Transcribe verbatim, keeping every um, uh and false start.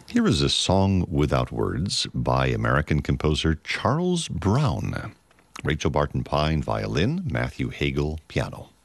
Here is a song without words by American composer Charles Brown. Rachel Barton Pine, violin, Matthew Hagel, piano.